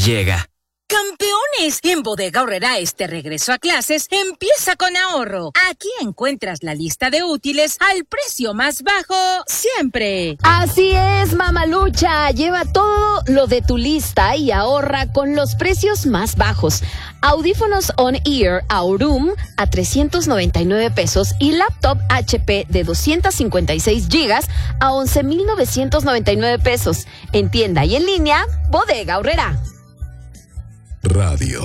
llega. ¡Campeones! En Bodega Aurrerá este regreso a clases empieza con ahorro. Aquí encuentras la lista de útiles al precio más bajo siempre. Así es, mamalucha. Lleva todo lo de tu lista y ahorra con los precios más bajos. Audífonos On-Ear Aurum a 399 pesos y laptop HP de 256 gigas a 11,999 pesos. En tienda y en línea, Bodega Aurrerá. Radio.